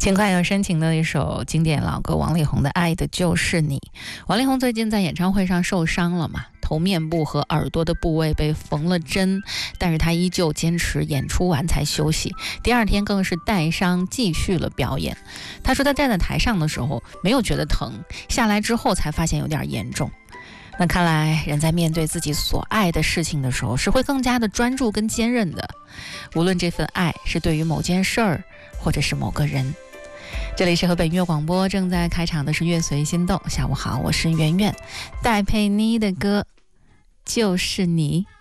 轻快又深情的一首经典老歌，王力宏的《爱的就是你》。王力宏最近在演唱会上受伤了嘛，头面部和耳朵的部位被缝了针，但是他依旧坚持演出完才休息，第二天更是带伤继续了表演。他说他站在台上的时候没有觉得疼，下来之后才发现有点严重。那看来人在面对自己所爱的事情的时候是会更加的专注跟坚韧的，无论这份爱是对于某件事儿或者是某个人。这里是河北音乐广播，正在开场的是乐随心动。下午好，我是圆圆，戴佩妮的歌就是你。